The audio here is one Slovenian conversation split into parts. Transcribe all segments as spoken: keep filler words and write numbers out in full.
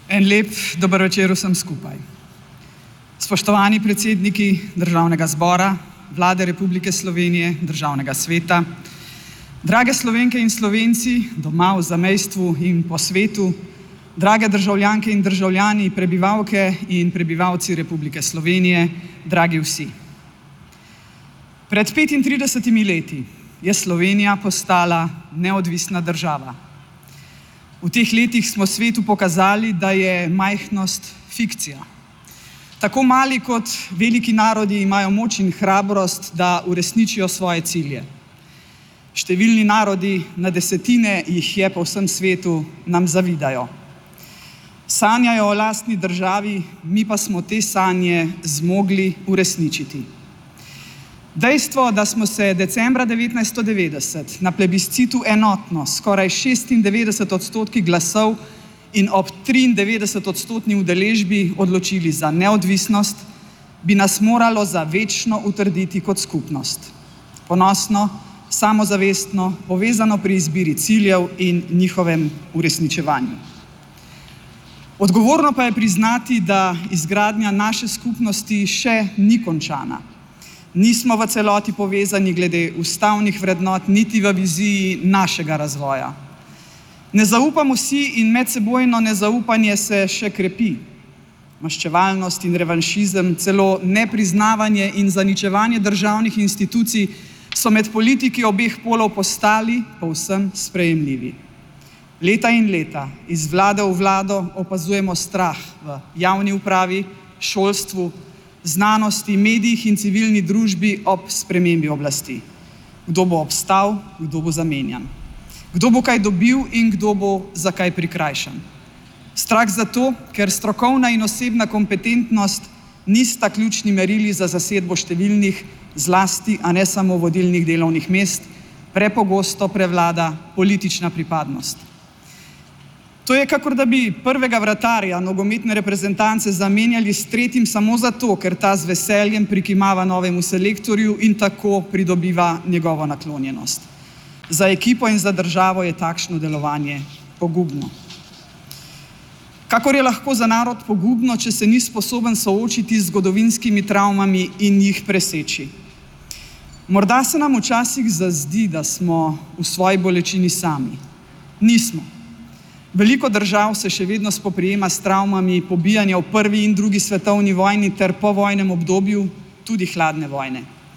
En lep dober večer vsem skupaj. Spoštovani predsedniki Državnega zbora, Vlade Republike Slovenije, Državnega sveta, drage Slovenke in Slovenci doma v zamejstvu in po svetu, drage državljanke in državljani, prebivalke in prebivalci Republike Slovenije, dragi vsi. Pred petintridesetimi leti je Slovenija postala neodvisna država. V teh letih smo svetu pokazali, da je majhnost fikcija. Tako mali kot veliki narodi imajo moč in hrabrost, da uresničijo svoje cilje. Številni narodi, na desetine jih je po vsem svetu, nam zavidajo. Sanjajo o lastni državi, mi pa smo te sanje zmogli uresničiti. Dejstvo, da smo se decembra devetnajststo devetdeset na plebiscitu enotno skoraj šestindevetdeset odstotki glasov in ob triindevetdeset odstotni udeležbi odločili za neodvisnost, bi nas moralo za večno utrditi kot skupnost. Ponosno, samozavestno, povezano pri izbiri ciljev in njihovem uresničevanju. Odgovorno pa je priznati, da izgradnja naše skupnosti še ni končana. Nismo v celoti povezani glede ustavnih vrednot, niti v viziji našega razvoja. Ne zaupamo si in medsebojno nezaupanje se še krepi. Maščevalnost in revanšizem, celo nepriznavanje in zaničevanje državnih institucij so med politiki obeh polov postali povsem sprejemljivi. Leta in leta, iz vlade v vlado opazujemo strah v javni upravi, šolstvu, znanosti, medijih in civilni družbi ob spremembi oblasti. Kdo bo obstal, kdo bo zamenjan. Kdo bo kaj dobil in kdo bo za kaj prikrajšan. Strah zato, ker strokovna in osebna kompetentnost nista ključni merili za zasedbo številnih, zlasti, a ne samo vodilnih delovnih mest, prepogosto prevlada politična pripadnost. To je, kakor da bi prvega vratarja nogometne reprezentance zamenjali s tretjim samo zato, ker ta z veseljem prikimava novemu selektorju in tako pridobiva njegovo naklonjenost. Za ekipo in za državo je takšno delovanje pogubno. Kakor je lahko za narod pogubno, če se ni sposoben soočiti z zgodovinskimi travmami in jih preseči. Morda se nam včasih zazdi, da smo v svoji bolečini sami. Nismo. Veliko držav se še vedno spoprijema s travmami pobijanja v prvi in drugi svetovni vojni ter povojnem obdobju, tudi hladne vojne.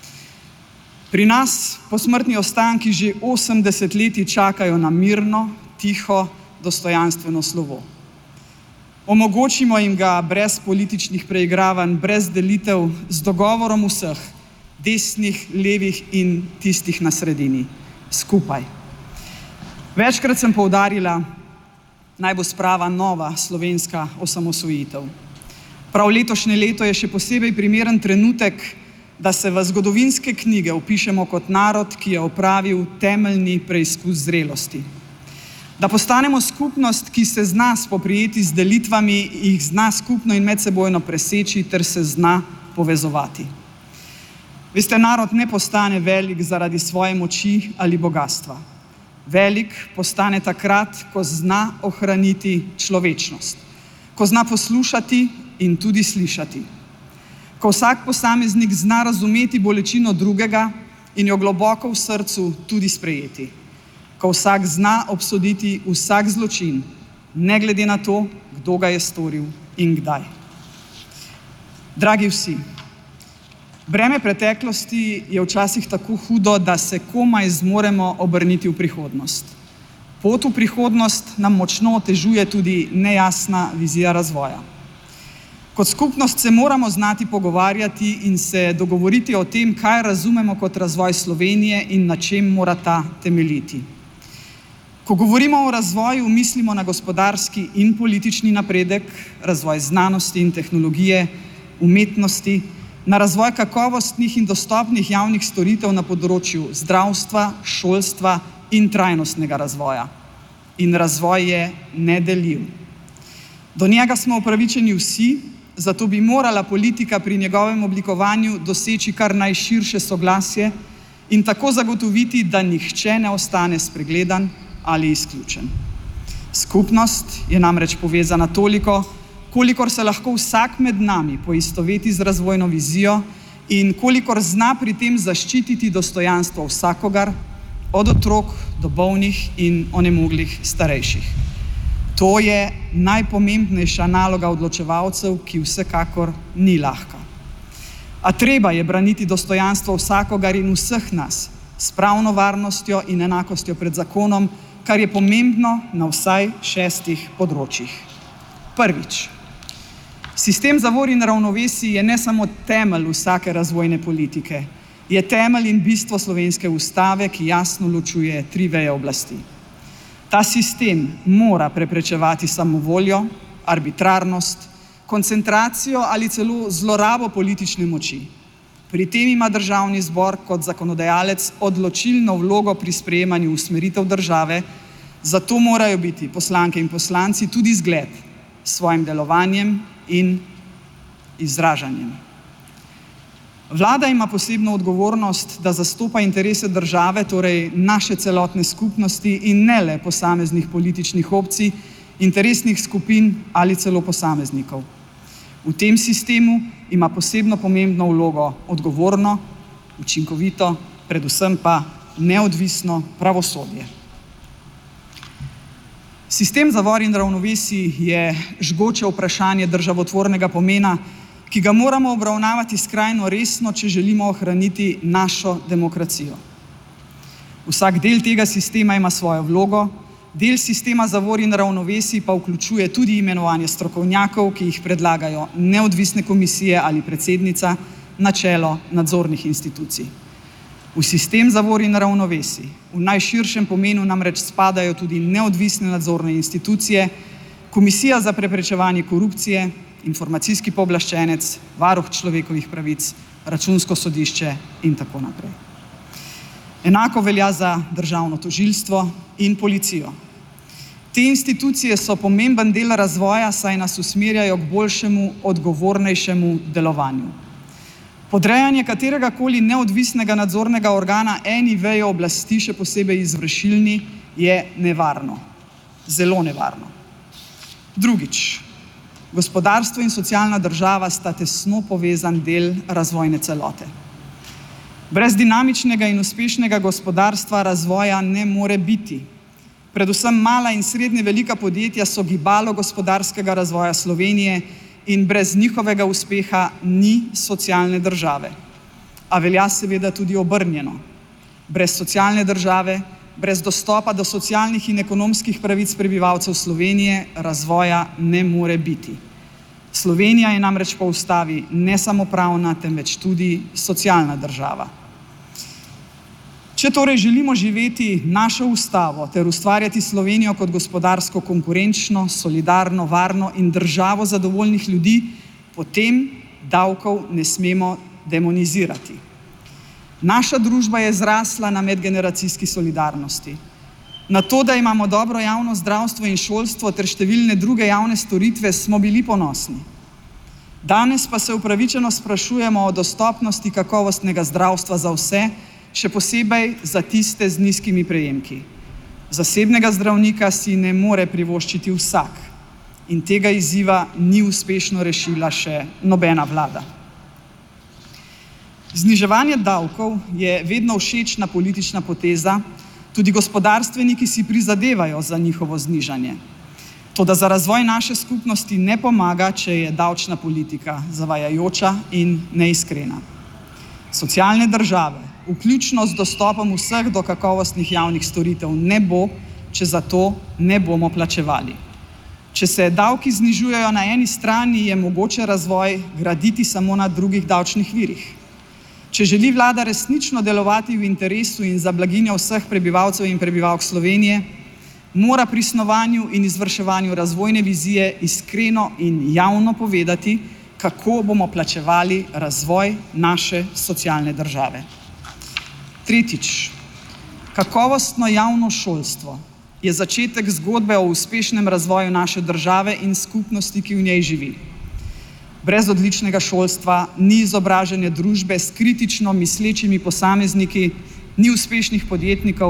Pri nas posmrtni ostanki že osem desetletij čakajo na mirno, tiho, dostojanstveno slovo. Omogočimo jim ga brez političnih preigravanj, brez delitev, z dogovorom vseh, desnih, levih in tistih na sredini, skupaj. Večkrat sem poudarila, naj bo sprava nova slovenska osamosvojitev. Prav letošnje leto je še posebej primeren trenutek, da se v zgodovinske knjige vpišemo kot narod, ki je opravil temeljni preizkus zrelosti. Da postanemo skupnost, ki se zna spoprijeti z delitvami, jih zna skupno in medsebojno preseči ter se zna povezovati. Veste, narod ne postane velik zaradi svoje moči ali bogastva. Velik postane takrat, ko zna ohraniti človečnost, ko zna poslušati in tudi slišati, ko vsak posameznik zna razumeti bolečino drugega in jo globoko v srcu tudi sprejeti, ko vsak zna obsoditi vsak zločin, ne glede na to, kdo ga je storil in kdaj. Dragi vsi, breme preteklosti je včasih tako hudo, da se komaj zmoremo obrniti v prihodnost. Pot v prihodnost nam močno otežuje tudi nejasna vizija razvoja. Kot skupnost se moramo znati pogovarjati in se dogovoriti o tem, kaj razumemo kot razvoj Slovenije in na čem mora ta temeljiti. Ko govorimo o razvoju, mislimo na gospodarski in politični napredek, razvoj znanosti in tehnologije, umetnosti, na razvoj kakovostnih in dostopnih javnih storitev na področju zdravstva, šolstva in trajnostnega razvoja. In razvoj je nedeljiv. Do njega smo upravičeni vsi, zato bi morala politika pri njegovem oblikovanju doseči kar najširše soglasje in tako zagotoviti, da nihče ne ostane spregledan ali izključen. Skupnost je namreč povezana toliko, kolikor se lahko vsak med nami poistoveti z razvojno vizijo in kolikor zna pri tem zaščititi dostojanstvo vsakogar, od otrok do bolnih in onemoglih starejših. To je najpomembnejša naloga odločevalcev, ki vsekakor ni lahka. A treba je braniti dostojanstvo vsakogar in vseh nas s pravno varnostjo in enakostjo pred zakonom, kar je pomembno na vsaj šestih področjih. Prvič. Sistem zavor in ravnovesij je ne samo temelj vsake razvojne politike, je temelj in bistvo slovenske ustave, ki jasno ločuje tri veje oblasti. Ta sistem mora preprečevati samovoljo, arbitrarnost, koncentracijo ali celo zlorabo politične moči. Pri tem ima državni zbor kot zakonodajalec odločilno vlogo pri sprejemanju usmeritev države, zato morajo biti poslanke in poslanci tudi zgled s svojim delovanjem in izražanjem. Vlada ima posebno odgovornost, da zastopa interese države, torej naše celotne skupnosti in ne le posameznih političnih opcij, interesnih skupin ali celo posameznikov. V tem sistemu ima posebno pomembno vlogo odgovorno, učinkovito, predvsem pa neodvisno pravosodje. Sistem zavor in ravnovesij je žgoče vprašanje državotvornega pomena, ki ga moramo obravnavati skrajno resno, če želimo ohraniti našo demokracijo. Vsak del tega sistema ima svojo vlogo, del sistema zavor in ravnovesij pa vključuje tudi imenovanje strokovnjakov, ki jih predlagajo neodvisne komisije ali predsednica na čelo nadzornih institucij. V sistem zavor in ravnovesij v najširšem pomenu namreč spadajo tudi neodvisne nadzorne institucije, Komisija za preprečevanje korupcije, informacijski pooblaščenec, varuh človekovih pravic, računsko sodišče in tako naprej. Enako velja za državno tožilstvo in policijo. Te institucije so pomemben del razvoja, saj nas usmerjajo k boljšemu, odgovornejšemu delovanju. Podrejanje kateregakoli neodvisnega nadzornega organa eni veji oblasti, še posebej izvršilni, je nevarno. Zelo nevarno. Drugič. Gospodarstvo in socialna država sta tesno povezan del razvojne celote. Brez dinamičnega in uspešnega gospodarstva razvoja ne more biti. Predvsem mala in srednje velika podjetja so gibalo gospodarskega razvoja Slovenije in brez njihovega uspeha ni socialne države. A velja seveda tudi obrnjeno. Brez socialne države, brez dostopa do socialnih in ekonomskih pravic prebivalcev Slovenije razvoja ne more biti. Slovenija je namreč po ustavi ne samo pravna, temveč tudi socialna država. Če torej želimo živeti našo ustavo ter ustvarjati Slovenijo kot gospodarsko konkurenčno, solidarno, varno in državo zadovoljnih ljudi, potem davkov ne smemo demonizirati. Naša družba je zrasla na medgeneracijski solidarnosti. Na to, da imamo dobro javno zdravstvo in šolstvo ter številne druge javne storitve, smo bili ponosni. Danes pa se upravičeno sprašujemo o dostopnosti kakovostnega zdravstva za vse, še posebej za tiste z nizkimi prejemki. Zasebnega zdravnika si ne more privoščiti vsak in tega izziva ni uspešno rešila še nobena vlada. Zniževanje davkov je vedno všečna politična poteza, tudi gospodarstveniki si prizadevajo za njihovo znižanje. Toda za razvoj naše skupnosti ne pomaga, če je davčna politika zavajajoča in neiskrena. Socialne države, vključno z dostopom vseh do kakovostnih javnih storitev, ne bo, če za to ne bomo plačevali. Če se davki znižujejo na eni strani, je mogoče razvoj graditi samo na drugih davčnih virih. Če želi vlada resnično delovati v interesu in za blaginjo vseh prebivalcev in prebivalk Slovenije, mora pri snovanju in izvrševanju razvojne vizije iskreno in javno povedati, kako bomo plačevali razvoj naše socialne države. Tretjič. Kakovostno javno šolstvo je začetek zgodbe o uspešnem razvoju naše države in skupnosti, ki v njej živi. Brez odličnega šolstva ni izobražene družbe s kritično mislečimi posamezniki, ni uspešnih podjetnikov,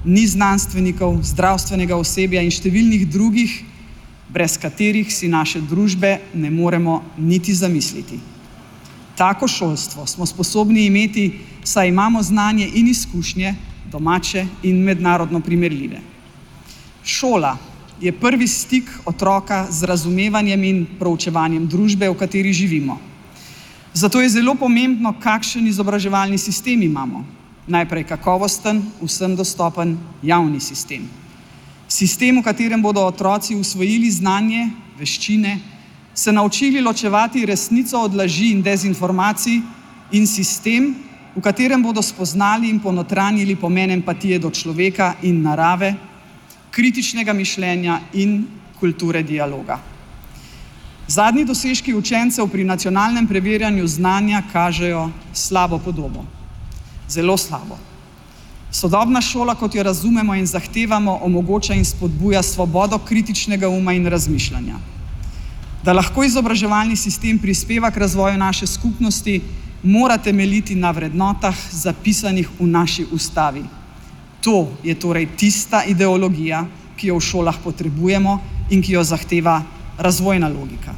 ni znanstvenikov, zdravstvenega osebja in številnih drugih, brez katerih si naše družbe ne moremo niti zamisliti. Tako šolstvo smo sposobni imeti, saj imamo znanje in izkušnje, domače in mednarodno primerljive. Šola je prvi stik otroka z razumevanjem in proučevanjem družbe, v kateri živimo. Zato je zelo pomembno, kakšen izobraževalni sistem imamo. Najprej kakovosten, vsem dostopen javni sistem. Sistem, v katerem bodo otroci usvojili znanje, veščine, se naučili ločevati resnico od laži in dezinformacij, in sistem, v katerem bodo spoznali in ponotranjili pomen empatije do človeka in narave, kritičnega mišljenja in kulture dialoga. Zadnji dosežki učencev pri nacionalnem preverjanju znanja kažejo slabo podobo. Zelo slabo. Sodobna šola, kot jo razumemo in zahtevamo, omogoča in spodbuja svobodo kritičnega uma in razmišljanja. Da lahko izobraževalni sistem prispeva k razvoju naše skupnosti, mora temeljiti na vrednotah, zapisanih v naši ustavi. To je torej tista ideologija, ki jo v šolah potrebujemo in ki jo zahteva razvojna logika.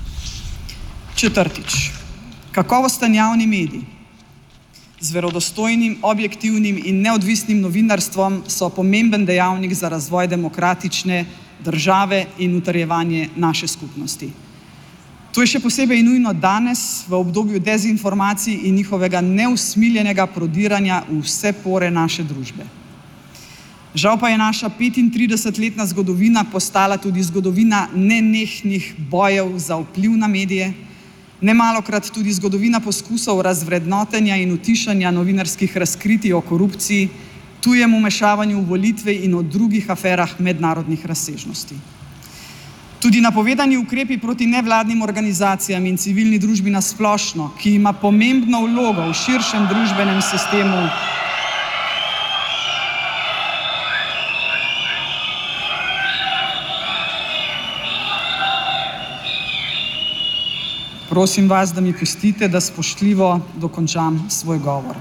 Četrtič. Kakovosten javni medij. Z verodostojnim, objektivnim in neodvisnim novinarstvom so pomemben dejavnik za razvoj demokratične države in utrjevanje naše skupnosti. To je še posebej nujno danes, v obdobju dezinformacij in njihovega neusmiljenega prodiranja v vse pore naše družbe. Žal pa je naša petintridesetletna zgodovina postala tudi zgodovina nenehnih bojev za vpliv na medije, nemalokrat tudi zgodovina poskusov razvrednotenja in utišanja novinarskih razkritij o korupciji, tujem vmešavanju v volitve in o drugih aferah mednarodnih razsežnosti. Tudi napovedani ukrepi proti nevladnim organizacijam in civilni družbi na splošno, ki ima pomembno vlogo v širšem družbenem sistemu, prosim vas, da mi pustite, da spoštljivo dokončam svoj govor.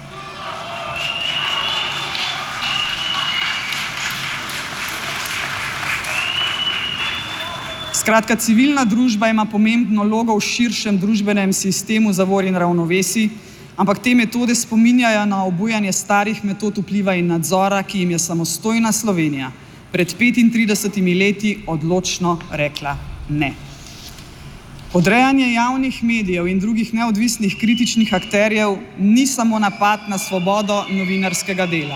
Skratka, civilna družba ima pomembno vlogo v širšem družbenem sistemu zavor in ravnovesij, ampak te metode spominjajo na obujanje starih metod vpliva in nadzora, ki jim je samostojna Slovenija pred petintridesetimi leti odločno rekla ne. Podrejanje javnih medijev in drugih neodvisnih kritičnih akterjev ni samo napad na svobodo novinarskega dela.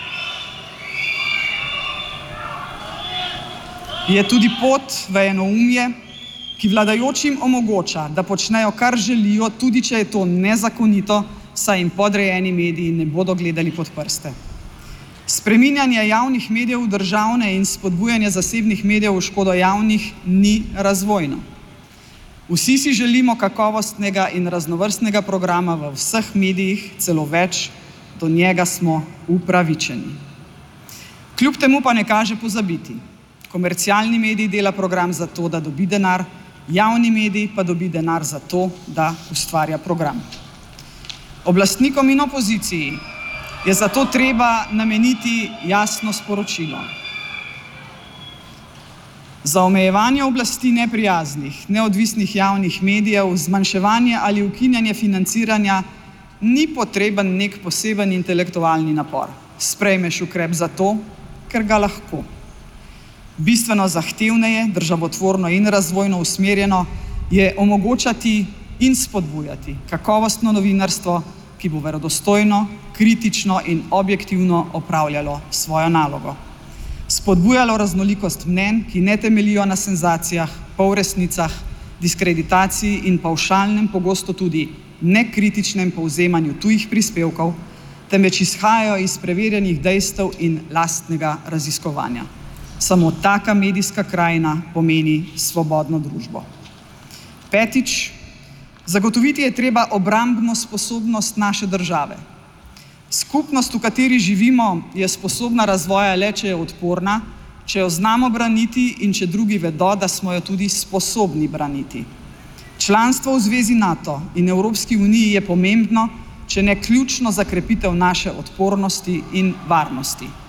Je tudi pot v enoumje, ki vladajočim omogoča, da počnejo, kar želijo, tudi če je to nezakonito, saj jim podrejeni mediji ne bodo gledali pod prste. Spreminjanje javnih medijev v državne in spodbujanje zasebnih medijev v škodo javnih ni razvojno. Vsi si želimo kakovostnega in raznovrstnega programa v vseh medijih, celo več, do njega smo upravičeni. Kljub temu pa ne kaže pozabiti. Komercialni medij dela program za to, da dobi denar, javni medij pa dobi denar za to, da ustvarja program. Oblastnikom in opoziciji je zato treba nameniti jasno sporočilo. Za omejevanje oblasti neprijaznih, neodvisnih javnih medijev, zmanjševanje ali ukinjanje financiranja ni potreben nek poseben intelektualni napor. Sprejmeš ukrep zato, ker ga lahko. Bistveno zahtevneje, državotvorno in razvojno usmerjeno je omogočati in spodbujati kakovostno novinarstvo, ki bo verodostojno, kritično in objektivno opravljalo svojo nalogo. Spodbujalo raznolikost mnenj, ki ne temeljijo na senzacijah, polresnicah, diskreditaciji in pavšalnem, pogosto tudi nekritičnem povzemanju tujih prispevkov, temveč izhajajo iz preverjenih dejstev in lastnega raziskovanja. Samo taka medijska krajina pomeni svobodno družbo. Petič, zagotoviti je treba obrambno sposobnost naše države. Skupnost, v kateri živimo, je sposobna razvoja le, če je odporna, če jo znamo braniti in če drugi vedo, da smo jo tudi sposobni braniti. Članstvo v Zvezi NATO in Evropski uniji je pomembno, če ne ključno za krepitev naše odpornosti in varnosti.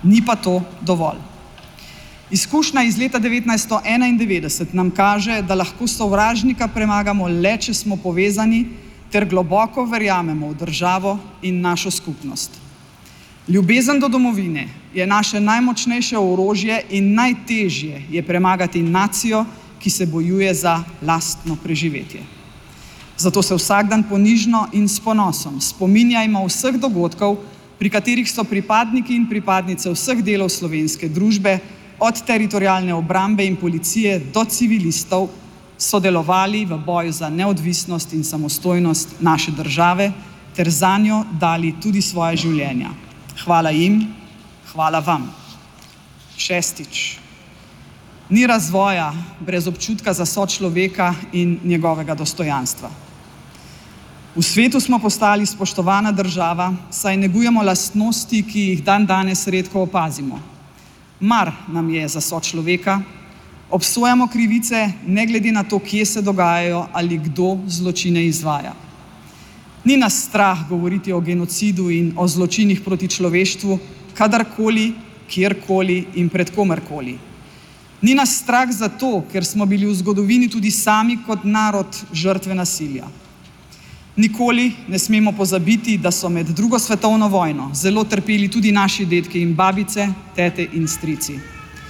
Ni pa to dovolj. Izkušnja iz leta devetnajststo enaindevetdeset nam kaže, da lahko sovražnika premagamo le, če smo povezani ter globoko verjamemo v državo in našo skupnost. Ljubezen do domovine je naše najmočnejše orožje in najtežje je premagati nacijo, ki se bojuje za lastno preživetje. Zato se vsak dan ponižno in s ponosom spominjajmo vseh dogodkov, pri katerih so pripadniki in pripadnice vseh delov slovenske družbe, od teritorialne obrambe in policije do civilistov, sodelovali v boju za neodvisnost in samostojnost naše države ter zanjo dali tudi svoje življenja. Hvala jim, hvala vam. Šestič. Ni razvoja brez občutka za sočloveka in njegovega dostojanstva. V svetu smo postali spoštovana država, saj negujemo lastnosti, ki jih dan danes redko opazimo. Mar nam je za sočloveka, obsojamo krivice ne glede na to, kje se dogajajo ali kdo zločine izvaja. Ni nas strah govoriti o genocidu in o zločinih proti človeštvu, kadarkoli, kjerkoli in pred komerkoli. Ni nas strah zato, ker smo bili v zgodovini tudi sami kot narod žrtve nasilja. Nikoli ne smemo pozabiti, da so med drugo svetovno vojno zelo trpeli tudi naši dedki in babice, tete in strici.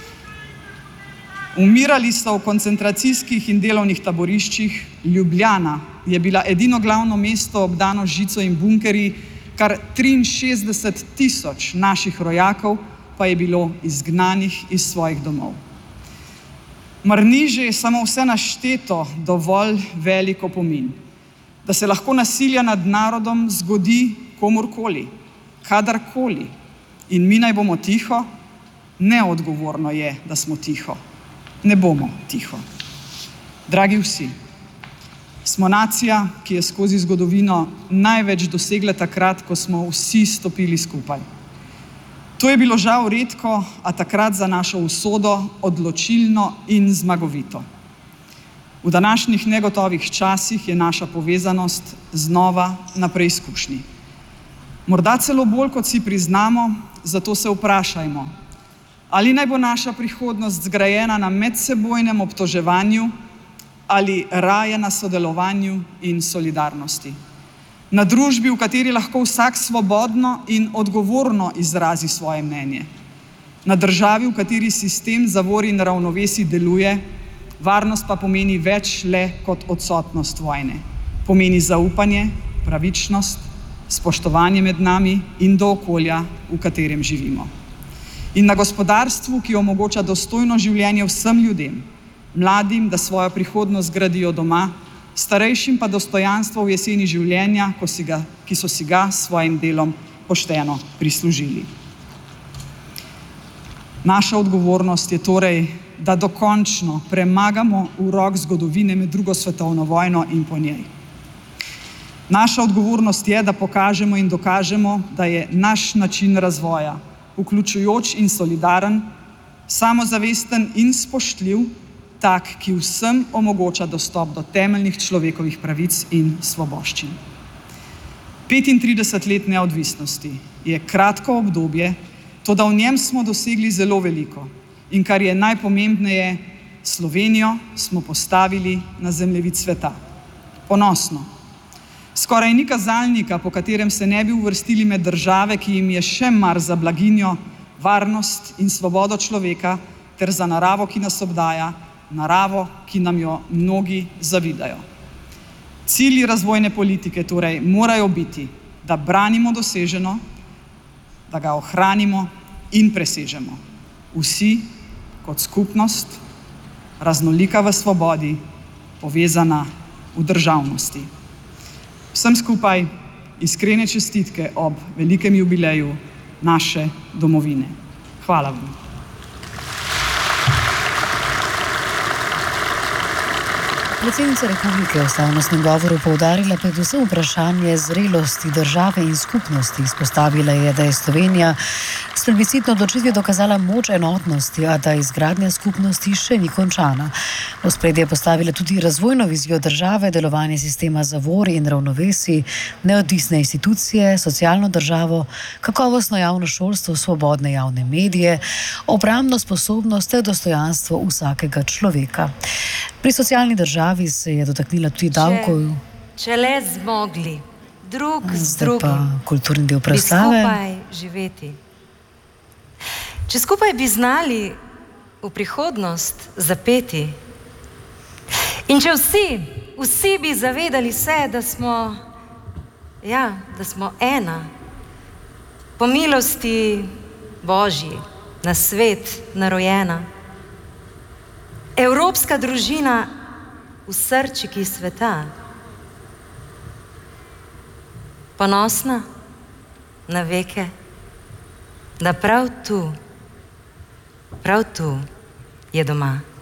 Umirali so v koncentracijskih in delovnih taboriščih, Ljubljana je bila edino glavno mesto obdano žico in bunkerji, kar triinšestdeset tisoč naših rojakov pa je bilo izgnanih iz svojih domov. Mar ni že samo vse našteto dovolj velik opomin, da se lahko nasilja nad narodom zgodi komurkoli, kadarkoli in mi naj bomo tiho? Neodgovorno je, da smo tiho. Ne bomo tiho. Dragi vsi, smo nacija, ki je skozi zgodovino največ dosegla takrat, ko smo vsi stopili skupaj. To je bilo žal redko, a takrat za našo usodo odločilno in zmagovito. V današnjih negotovih časih je naša povezanost znova na preizkušnji. Morda celo bolj, kot si priznamo, zato se vprašajmo, ali naj bo naša prihodnost zgrajena na medsebojnem obtoževanju ali raje na sodelovanju in solidarnosti. Na družbi, v kateri lahko vsak svobodno in odgovorno izrazi svoje mnenje. Na državi, v kateri sistem zavor in ravnovesij deluje, varnost pa pomeni več le kot odsotnost vojne. Pomeni zaupanje, pravičnost, spoštovanje med nami in do okolja, v katerem živimo. In na gospodarstvu, ki omogoča dostojno življenje vsem ljudem, mladim, da svojo prihodnost gradijo doma, starejšim pa dostojanstvo v jeseni življenja, ko si ga, ki so si ga s svojim delom pošteno prislužili. Naša odgovornost je torej, da dokončno premagamo urok zgodovine med drugo svetovno vojno in po njej. Naša odgovornost je, da pokažemo in dokažemo, da je naš način razvoja vključujoč in solidaren, samozavesten in spoštljiv, tak, ki vsem omogoča dostop do temeljnih človekovih pravic in svoboščin. petintrideset let neodvisnosti je kratko obdobje, toda v njem smo dosegli zelo veliko in kar je najpomembneje, Slovenijo smo postavili na zemljevid sveta. Ponosno. Skoraj ni kazalnika, po katerem se ne bi uvrstili med države, ki jim je še mar za blaginjo, varnost in svobodo človeka ter za naravo, ki nas obdaja, naravo, ki nam jo mnogi zavidajo. Cilji razvojne politike torej morajo biti, da branimo doseženo, da ga ohranimo in presežemo. Vsi kot skupnost, raznolika v svobodi, povezana v državnosti. Vsem skupaj iskrene čestitke ob velikem jubileju naše domovine. Hvala vam. Predsednica republike v slavnostnem govoru poudarila predvsem vprašanje zrelosti države in skupnosti. Izpostavila je, da je Slovenija plebiscitno odločitvijo dokazala moč enotnosti, a da izgradnja skupnosti še ni končana. V ospredje je postavila tudi razvojno vizijo države, delovanje sistema zavor in ravnovesij, neodvisne institucije, socialno državo, kakovostno javno šolstvo, svobodne javne medije, obrambno sposobnost ter dostojanstvo vsakega človeka. Pri socialni državi se je dotaknila tudi davkov. Če le zmogli drug z Zdaj drugim, pa kulturni del bi proslave. skupaj živeti. Če skupaj bi znali v prihodnost zapeti in če vsi, vsi bi zavedali se, da smo, ja, da smo ena, po milosti Božji, na svet narojena, evropska družina v srčiki sveta, ponosna na veke, da prav tu, prav tu je doma.